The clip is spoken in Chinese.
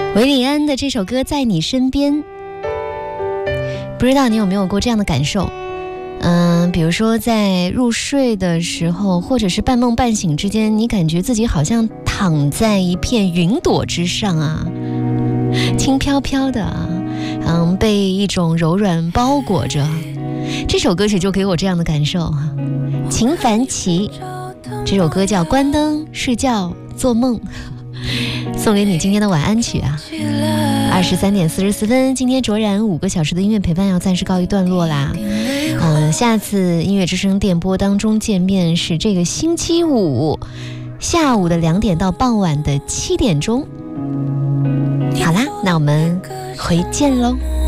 韦礼安的这首歌《在你身边》，不知道你有没有过这样的感受？比如说在入睡的时候，或者是半梦半醒之间，你感觉自己好像躺在一片云朵之上啊，轻飘飘的啊，被一种柔软包裹着。这首歌曲就给我这样的感受啊。秦凡奇这首歌叫《关灯睡觉做梦》，送给你今天的晚安曲啊。23点44分，今天卓然5个小时的音乐陪伴要暂时告一段落啦。下次音乐之声电波当中见面是这个星期五下午的2点到傍晚的7点钟。好啦，那我们回见喽。